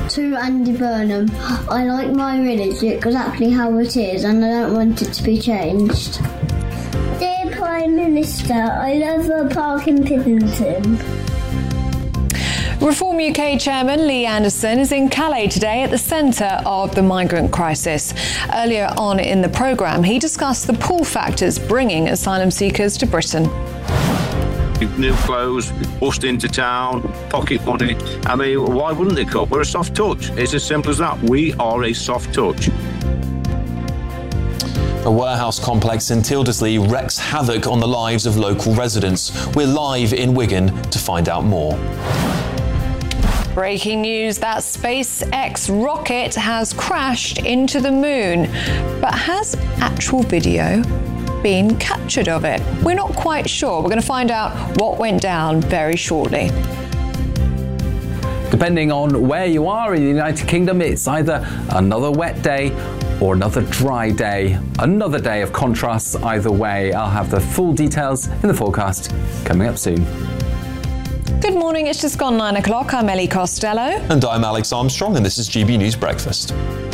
To Andy Burnham, I like my village exactly how it is and I don't want it to be changed. Dear Prime Minister, I love the park in Piddington. Reform UK Chairman Lee Anderson is in Calais today at the centre of the migrant crisis. Earlier on in the programme, he discussed the pull factors bringing asylum seekers to Britain. New clothes, bust into town, pocket money. I mean, why wouldn't they come? We're a soft touch. It's as simple as that. We are a soft touch. A warehouse complex in Tyldesley wreaks havoc on the lives of local residents. We're live in Wigan to find out more. Breaking news, that SpaceX rocket has crashed into the moon. But has actual video been captured of it? We're not quite sure. We're going to find out what went down very shortly. Depending on where you are in the United Kingdom, it's either another wet day or another dry day. Another day of contrasts either way. I'll have the full details in the forecast coming up soon. Good morning, it's just gone 9 o'clock. I'm Ellie Costello. And I'm Alex Armstrong, and this is GB News Breakfast.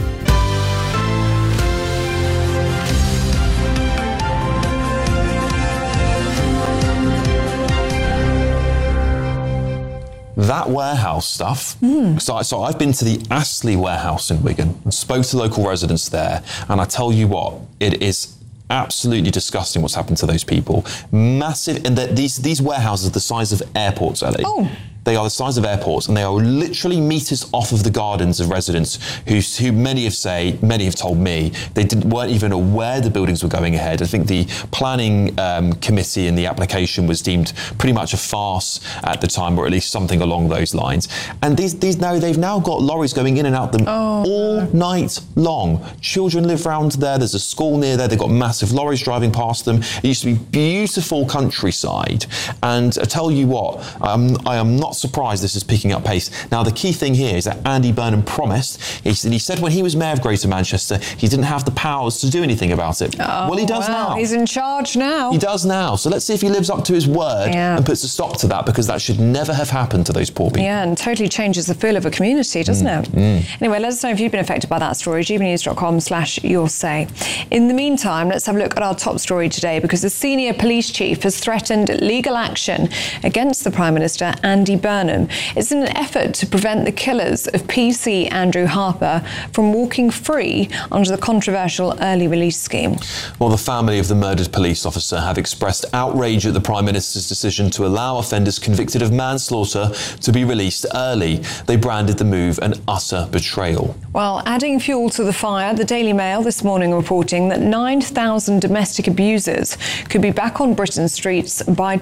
That warehouse stuff. So I've been to the Astley warehouse in Wigan and spoke to local residents there, and I tell you what, it is absolutely disgusting what's happened to those people. Massive, and these warehouses are the size of airports, Ellie. Oh. They are the size of airports, and they are literally metres off of the gardens of residents who many have told me they weren't even aware the buildings were going ahead. I think the planning committee and the application was deemed pretty much a farce at the time, or at least something along those lines. And they've now got lorries going in and out them all night long. Children live around there. There's a school near there. They've got massive lorries driving past them. It used to be beautiful countryside. And I tell you what, I am not surprised this is picking up pace. Now, the key thing here is that Andy Burnham promised, he said when he was Mayor of Greater Manchester, he didn't have the powers to do anything about it. Well, he does now. He's in charge now. He does now. So let's see if he lives up to his word and puts a stop to that, because that should never have happened to those poor people. Yeah, and totally changes the feel of a community, doesn't it? Anyway, let us know if you've been affected by that story. gbnews.com/yoursay. In the meantime, let's have a look at our top story today, because the senior police chief has threatened legal action against the Prime Minister, Andy Burnham. It's in an effort to prevent the killers of PC Andrew Harper from walking free under the controversial early release scheme. Well, the family of the murdered police officer have expressed outrage at the Prime Minister's decision to allow offenders convicted of manslaughter to be released early. They branded the move an utter betrayal. Well, adding fuel to the fire, the Daily Mail this morning reporting that 9,000 domestic abusers could be back on Britain's streets by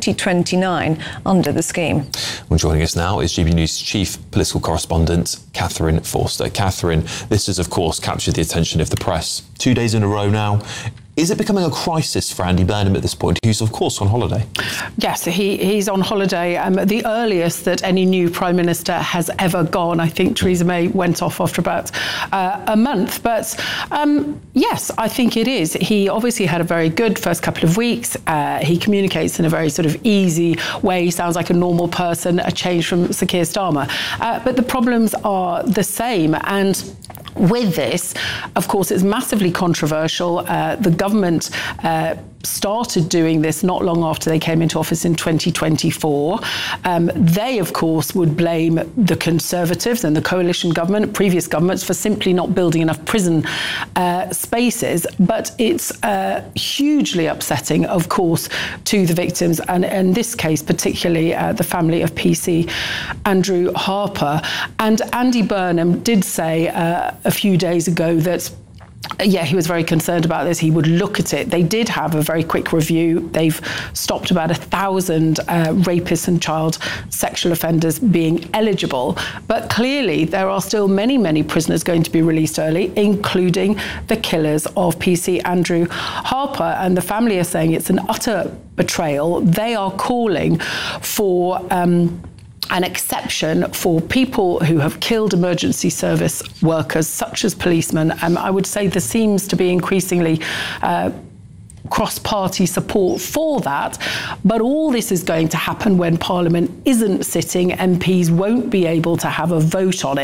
2029 under the scheme. Well, joining us now is GB News chief political correspondent Catherine Forster. Catherine, this has of course captured the attention of the press 2 days in a row now. Is it becoming a crisis for Andy Burnham at this point, who's of course on holiday? Yes, he's on holiday, the earliest that any new Prime Minister has ever gone. I think Theresa May went off after about a month. But yes, I think it is. He obviously had a very good first couple of weeks. He communicates in a very sort of easy way. He sounds like a normal person, a change from Sir Keir Starmer. But the problems are the same. And with this, of course, it's massively controversial. The government started doing this not long after they came into office in 2024. They, of course, would blame the Conservatives and the coalition government, previous governments, for simply not building enough prison spaces. But it's hugely upsetting, of course, to the victims, and in this case, particularly the family of PC Andrew Harper. And Andy Burnham did say a few days ago that he was very concerned about this. He would look at it. They did have a very quick review. They've stopped about 1,000 rapists and child sexual offenders being eligible. But clearly, there are still many, many prisoners going to be released early, including the killers of PC Andrew Harper. And the family are saying it's an utter betrayal. They are calling for an exception for people who have killed emergency service workers, such as policemen. I would say there seems to be increasingly cross-party support for that, but all this is going to happen when Parliament isn't sitting. MPs won't be able to have a vote on it.